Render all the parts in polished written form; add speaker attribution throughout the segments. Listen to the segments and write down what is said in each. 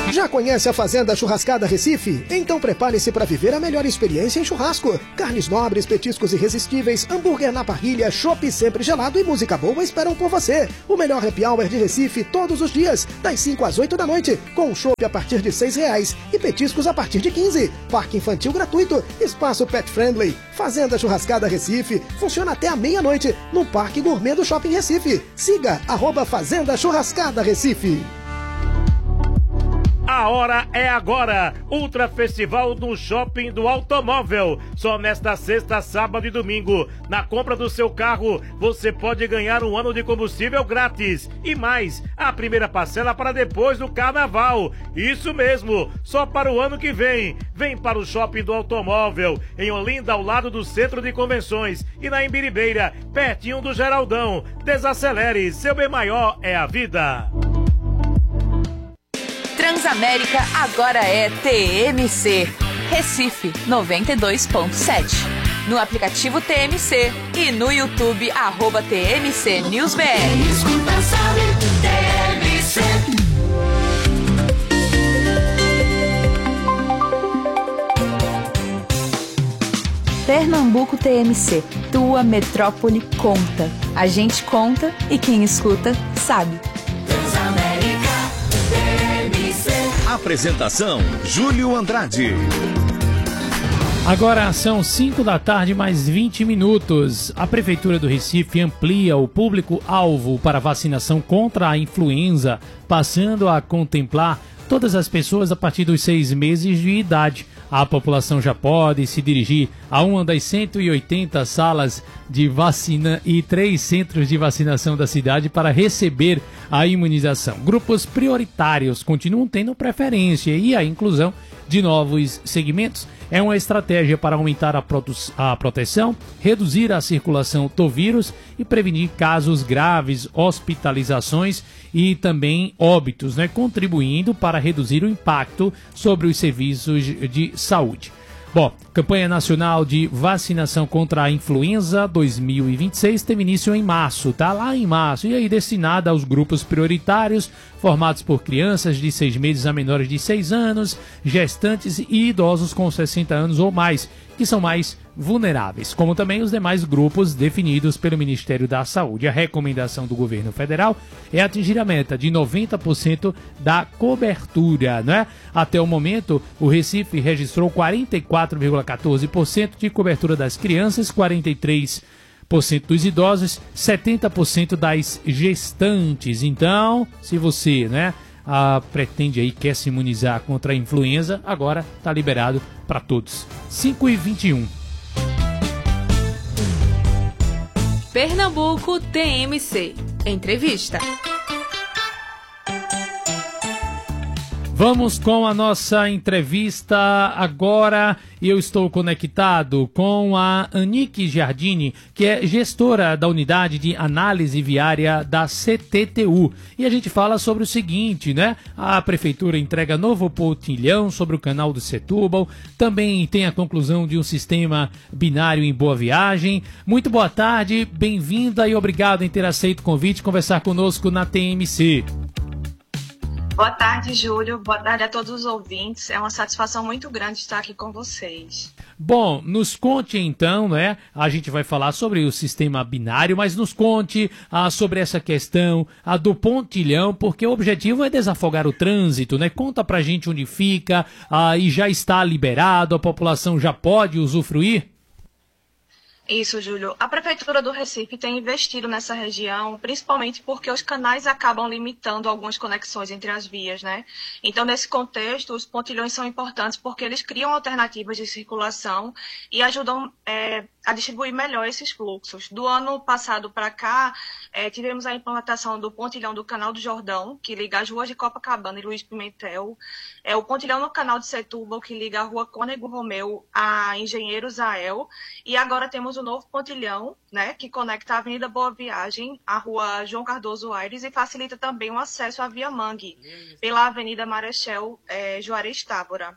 Speaker 1: Já conhece a Fazenda Churrascada Recife? Então prepare-se para viver a melhor experiência em churrasco. Carnes nobres, petiscos irresistíveis, hambúrguer na parrilha, chopp sempre gelado e música boa esperam por você. O melhor happy hour de Recife todos os dias, das 5 às 8 da noite, com chopp a partir de R$6 e petiscos a partir de 15. Parque infantil gratuito, espaço pet friendly. Fazenda Churrascada Recife funciona até a meia-noite no Parque Gourmet do Shopping Recife. Siga @Fazenda Churrascada Recife.
Speaker 2: A hora é agora! Ultra Festival no Shopping do Automóvel. Só nesta sexta, sábado e domingo. Na compra do seu carro, você pode ganhar 1 ano de combustível grátis. E mais, a primeira parcela para depois do carnaval. Isso mesmo, só para o ano que vem. Vem para o Shopping do Automóvel, em Olinda, ao lado do Centro de Convenções. E na Imbiribeira, pertinho do Geraldão. Desacelere, seu bem maior é a vida.
Speaker 3: Transamérica agora é TMC. Recife 92.7. No aplicativo TMC e no YouTube @TMC News BR.
Speaker 4: Escuta, sabe, TMC.
Speaker 3: Pernambuco TMC. Tua metrópole conta. A gente conta e quem escuta sabe.
Speaker 4: Transamérica.
Speaker 5: Apresentação, Júlio Andrade.
Speaker 6: Agora são 5 da tarde, mais 20 minutos. A Prefeitura do Recife amplia o público-alvo para vacinação contra a influenza, passando a contemplar todas as pessoas a partir dos 6 meses de idade. A população já pode se dirigir a uma das 180 salas de vacina e 3 centros de vacinação da cidade para receber a imunização. Grupos prioritários continuam tendo preferência e a inclusão de novos segmentos é uma estratégia para aumentar a proteção, reduzir a circulação do vírus e prevenir casos graves, hospitalizações e também óbitos, contribuindo para reduzir o impacto sobre os serviços de saúde. Bom, campanha nacional de vacinação contra a influenza 2026 teve início em março, tá? Lá em março, e aí destinada aos grupos prioritários, formados por crianças de 6 meses a menores de 6 anos, gestantes e idosos com 60 anos ou mais, que são mais vulneráveis, como também os demais grupos definidos pelo Ministério da Saúde. A recomendação do governo federal é atingir a meta de 90% da cobertura, Até o momento, o Recife registrou 44,14% de cobertura das crianças, 43% dos idosos, 70% das gestantes. Então, se você, pretende aí, quer se imunizar contra a influenza, agora está liberado para todos. 5h21.
Speaker 3: Pernambuco TMC. Entrevista.
Speaker 6: Vamos com a nossa entrevista agora e eu estou conectado com a Anique Giardini, que é gestora da unidade de análise viária da CTTU. E a gente fala sobre o seguinte, A prefeitura entrega novo pontilhão sobre o canal do Setúbal, também tem a conclusão de um sistema binário em Boa Viagem. Muito boa tarde, bem-vinda e obrigado em ter aceito o convite conversar conosco na TMC.
Speaker 7: Boa tarde, Júlio. Boa tarde a todos os ouvintes. É uma satisfação muito grande estar aqui com vocês.
Speaker 6: Bom, nos conte então, A gente vai falar sobre o sistema binário, mas nos conte sobre essa questão do pontilhão, porque o objetivo é desafogar o trânsito, Conta pra gente onde fica e já está liberado, a população já pode usufruir?
Speaker 7: Isso, Júlio. A Prefeitura do Recife tem investido nessa região, principalmente porque os canais acabam limitando algumas conexões entre as vias, Então, nesse contexto, os pontilhões são importantes porque eles criam alternativas de circulação e ajudam a distribuir melhor esses fluxos. Do ano passado para cá, tivemos a implantação do pontilhão do Canal do Jordão, que liga as ruas de Copacabana e Luiz Pimentel, o pontilhão no Canal de Setúbal, que liga a rua Cônego Romeu a Engenheiro Zael, e agora temos o novo pontilhão, que conecta a Avenida Boa Viagem à Rua João Cardoso Aires e facilita também o acesso à Via Mangue, pela Avenida Marechal Juarez Távora.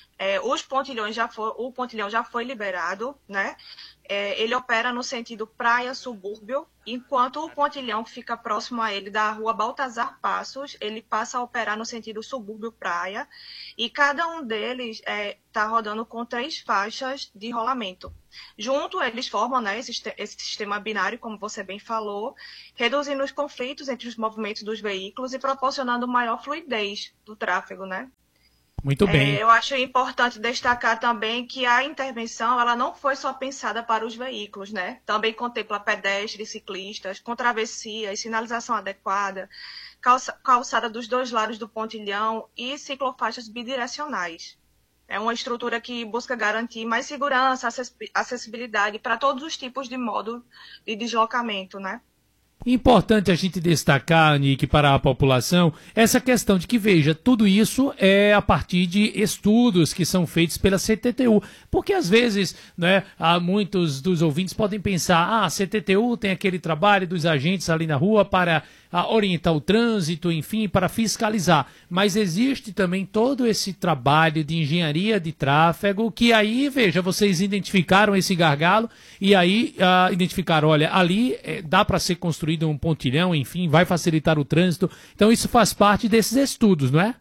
Speaker 7: O pontilhão já foi liberado, Ele opera no sentido praia-subúrbio enquanto o pontilhão que fica próximo a ele, da rua Baltazar Passos, ele passa a operar no sentido subúrbio-praia, e cada um deles está rodando com 3 faixas de rolamento. Junto, eles formam, né, esse sistema binário, como você bem falou, reduzindo os conflitos entre os movimentos dos veículos e proporcionando maior fluidez do tráfego, né?
Speaker 6: Muito bem.
Speaker 7: Eu acho importante destacar também que a intervenção ela não foi só pensada para os veículos, né? Também contempla pedestres, ciclistas, com travessias, sinalização adequada, calçada dos 2 lados do pontilhão e ciclofaixas bidirecionais. É uma estrutura que busca garantir mais segurança, acessibilidade para todos os tipos de modo de deslocamento, né?
Speaker 6: Importante a gente destacar, Nick, para a população, essa questão de que, veja, tudo isso é a partir de estudos que são feitos pela CTTU, porque às vezes, né, muitos dos ouvintes podem pensar, a CTTU tem aquele trabalho dos agentes ali na rua para orientar o trânsito, enfim, para fiscalizar, mas existe também todo esse trabalho de engenharia de tráfego, que aí, veja, vocês identificaram esse gargalo e aí identificaram, olha, ali dá para ser construído um pontilhão, enfim, vai facilitar o trânsito. Então isso faz parte desses estudos, não é?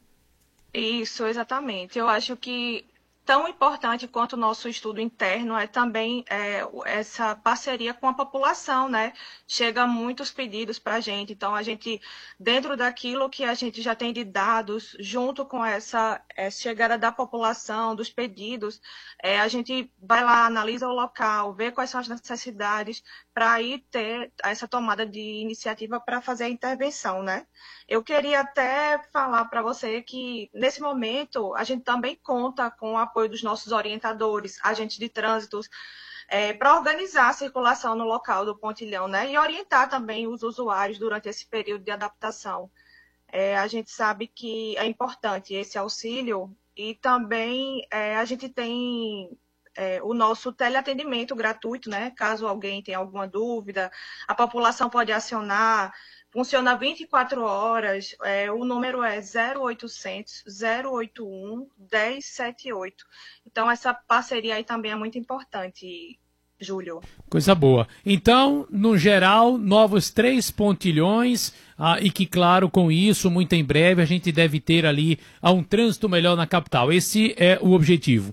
Speaker 7: Isso, exatamente. Eu acho que tão importante quanto o nosso estudo interno é também essa parceria com a população, né? Chega muitos pedidos para a gente, então a gente, dentro daquilo que a gente já tem de dados, junto com essa chegada da população, dos pedidos, a gente vai lá, analisa o local, vê quais são as necessidades, para aí ter essa tomada de iniciativa para fazer a intervenção, né? Eu queria até falar para você que, nesse momento, a gente também conta com o apoio dos nossos orientadores, agentes de trânsito, para organizar a circulação no local do pontilhão, né? E orientar também os usuários durante esse período de adaptação. A gente sabe que é importante esse auxílio e também a gente tem o nosso teleatendimento gratuito, né? Caso alguém tenha alguma dúvida, a população pode acionar. Funciona 24 horas, o número é 0800 081 1078. Então, essa parceria aí também é muito importante, Júlio.
Speaker 6: Coisa boa. Então, no geral, novos 3 pontilhões e que, claro, com isso, muito em breve, a gente deve ter ali um trânsito melhor na capital. Esse é o objetivo.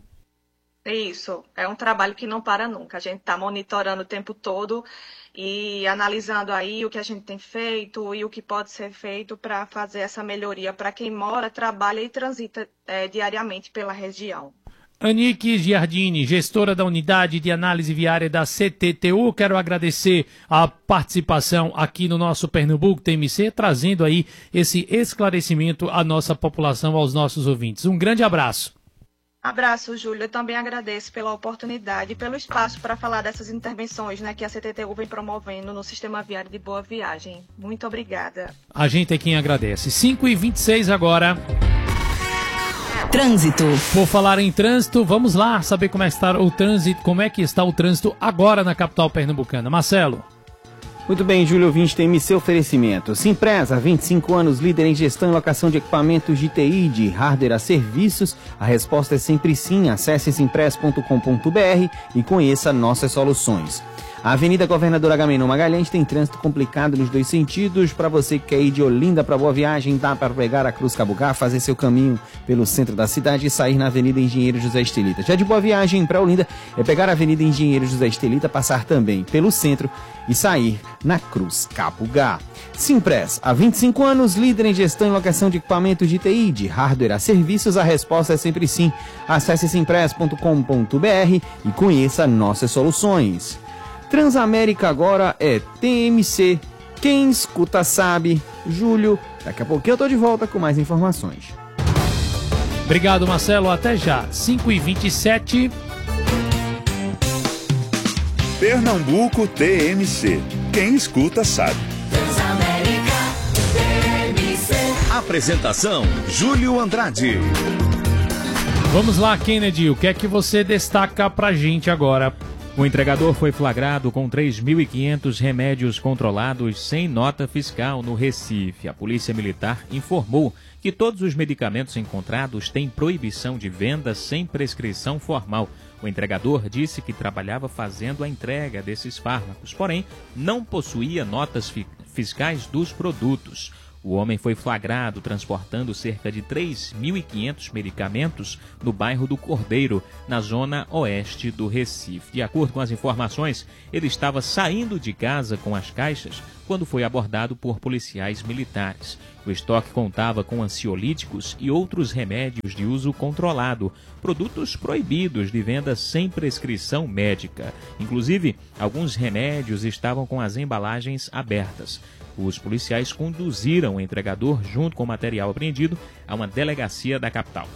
Speaker 7: Isso, é um trabalho que não para nunca. A gente está monitorando o tempo todo e analisando aí o que a gente tem feito e o que pode ser feito para fazer essa melhoria para quem mora, trabalha e transita diariamente pela região.
Speaker 6: Anique Giardini, gestora da Unidade de Análise Viária da CTTU, quero agradecer a participação aqui no nosso Pernambuco TMC, trazendo aí esse esclarecimento à nossa população, aos nossos ouvintes. Um grande abraço.
Speaker 7: Abraço, Júlio. Eu também agradeço pela oportunidade e pelo espaço para falar dessas intervenções, né, que a CTTU vem promovendo no Sistema Viário de Boa Viagem. Muito obrigada.
Speaker 6: A gente é quem agradece. 5h26 agora.
Speaker 8: Trânsito.
Speaker 6: Por falar em trânsito, vamos lá saber como é que está o trânsito agora na capital pernambucana. Marcelo.
Speaker 9: Muito bem, Júlio ouvinte, tem seu oferecimento. Simpresa, 25 anos, líder em gestão e locação de equipamentos de TI, de hardware a serviços. A resposta é sempre sim. Acesse simpress.com.br e conheça nossas soluções. A Avenida Governador Agamenon Magalhães tem trânsito complicado nos 2 sentidos. Para você que quer ir de Olinda para Boa Viagem, dá para pegar a Cruz Cabugá, fazer seu caminho pelo centro da cidade e sair na Avenida Engenheiro José Estelita. Já de Boa Viagem para Olinda é pegar a Avenida Engenheiro José Estelita, passar também pelo centro e sair na Cruz Cabugá. Simpress, há 25 anos, líder em gestão e locação de equipamentos de TI, de hardware a serviços. A resposta é sempre sim. Acesse simpress.com.br e conheça nossas soluções. Transamérica agora é TMC. Quem escuta sabe. Júlio, daqui a pouquinho eu tô de volta com mais informações.
Speaker 6: Obrigado, Marcelo. Até já. 5h27.
Speaker 5: Pernambuco TMC. Quem escuta sabe.
Speaker 4: Transamérica TMC.
Speaker 5: Apresentação: Júlio Andrade.
Speaker 6: Vamos lá, Kennedy. O que é que você destaca pra gente agora?
Speaker 10: O entregador foi flagrado com 3.500 remédios controlados sem nota fiscal no Recife. A Polícia Militar informou que todos os medicamentos encontrados têm proibição de venda sem prescrição formal. O entregador disse que trabalhava fazendo a entrega desses fármacos, porém não possuía notas fiscais dos produtos. O homem foi flagrado transportando cerca de 3.500 medicamentos no bairro do Cordeiro, na zona oeste do Recife. De acordo com as informações, ele estava saindo de casa com as caixas quando foi abordado por policiais militares. O estoque contava com ansiolíticos e outros remédios de uso controlado, produtos proibidos de venda sem prescrição médica. Inclusive, alguns remédios estavam com as embalagens abertas. Os policiais conduziram o entregador, junto com o material apreendido, a uma delegacia da capital.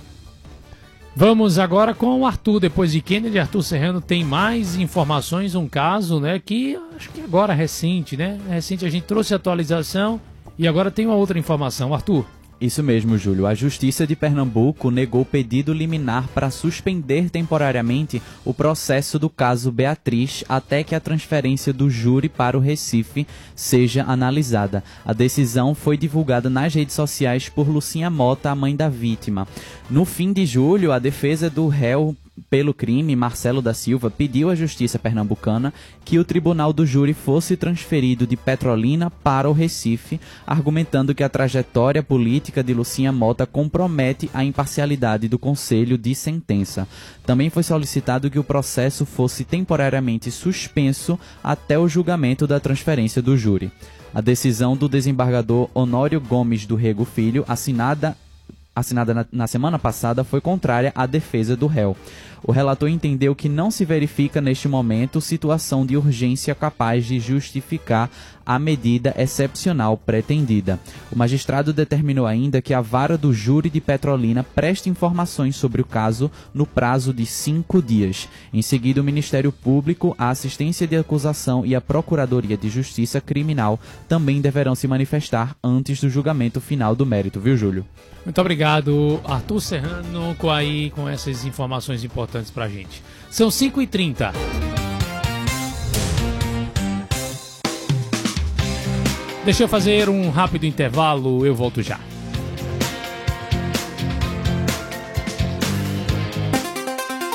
Speaker 6: Vamos agora com o Arthur. Depois de Kennedy, Arthur Serrano tem mais informações, um caso, né, que acho que agora é recente, né? Recente, a gente trouxe a atualização e agora tem uma outra informação. Arthur.
Speaker 8: Isso mesmo, Júlio. A Justiça de Pernambuco negou pedido liminar para suspender temporariamente o processo do caso Beatriz até que a transferência do júri para o Recife seja analisada. A decisão foi divulgada nas redes sociais por Lucinha Mota, a mãe da vítima. No fim de julho, a defesa do réu pelo crime, Marcelo da Silva, pediu à Justiça Pernambucana que o tribunal do júri fosse transferido de Petrolina para o Recife, argumentando que a trajetória política de Lucinha Mota compromete a imparcialidade do Conselho de Sentença. Também foi solicitado que o processo fosse temporariamente suspenso até o julgamento da transferência do júri. A decisão do desembargador Honório Gomes do Rego Filho, assinada na semana passada, foi contrária à defesa do réu. O relator entendeu que não se verifica neste momento situação de urgência capaz de justificar a medida excepcional pretendida. O magistrado determinou ainda que a vara do júri de Petrolina preste informações sobre o caso no prazo de 5 dias. Em seguida, o Ministério Público, a Assistência de Acusação e a Procuradoria de Justiça Criminal também deverão se manifestar antes do julgamento final do mérito, viu, Júlio?
Speaker 6: Muito obrigado, Arthur Serrano, com essas informações importantes pra gente. São 5h30. Deixa eu fazer um rápido intervalo, eu volto já.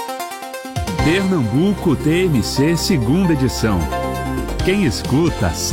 Speaker 5: Pernambuco TMC, segunda edição. Quem escuta sabe.